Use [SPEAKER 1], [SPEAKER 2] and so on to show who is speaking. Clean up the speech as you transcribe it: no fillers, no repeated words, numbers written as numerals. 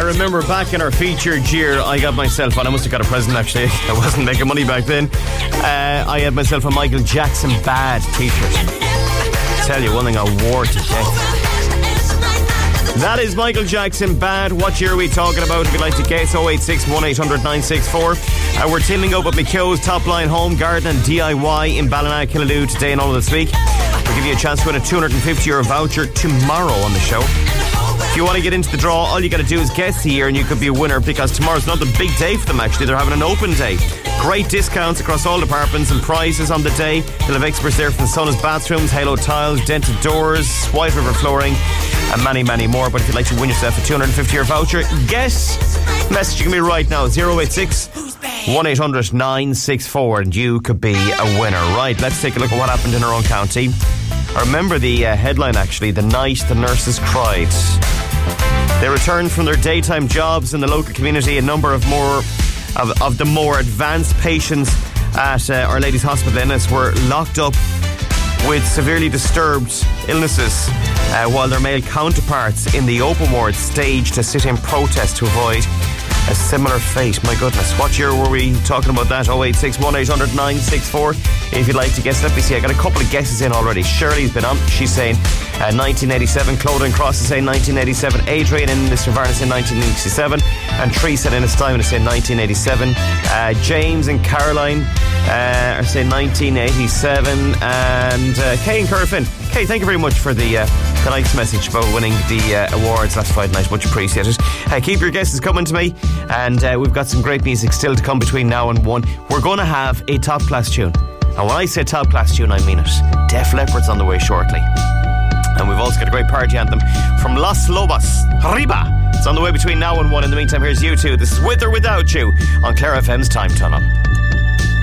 [SPEAKER 1] remember back in our featured year, I got myself, and I must have got a present actually, I wasn't making money back then, I had myself a Michael Jackson Bad t-shirt. I tell you one thing, I wore to death. That is Michael Jackson Bad. What year are we talking about? If you'd like to guess, 086 1800 964. We're teaming up with McKeogh's Top Line Home Garden and DIY in Ballina, Killaloe today and all of this week. We'll give you a chance to win a €250 voucher tomorrow on the show. If you want to get into the draw, all you got to do is guess the year and you could be a winner, because tomorrow's not the big day for them actually. They're having an open day. Great discounts across all departments and prizes on the day. They'll have experts there from Sona's Bathrooms, Halo Tiles, Dented Doors, White River Flooring, and many, many more. But if you'd like to win yourself a €250 voucher, guess. Messaging me right now, 086 1800 964, and you could be a winner. Right, let's take a look at what happened in our own county. I remember the headline actually, the night the nurses cried. They returned from their daytime jobs in the local community. A number of the more advanced patients at Our Lady's Hospital Ennis were locked up with severely disturbed illnesses, while their male counterparts in the open ward staged a sit-in protest to avoid a similar fate. My goodness, what year were we talking about that? 086 1800 964. If you'd like to guess, let me see. I got a couple of guesses in already. Shirley's been on. She's saying 1987. Clothing Cross is saying 1987. Adrian in Mr. Varnes in 1967. And Teresa in Ennis Diamond is saying 1987. James and Caroline are saying 1987. And Kay and Curfin. Kay, thank you very much for the nice message about winning the awards last Friday night. Much appreciated. Keep your guesses coming to me, and we've got some great music still to come between now and 1. We're going to have a top class tune, and when I say top class tune, I mean it. Def Leppard's on the way shortly, and we've also got a great party anthem from Los Lobos, Arriba. It's on the way between now and 1. In the meantime, here's U2. This is With or Without You on Clare FM's Time Tunnel.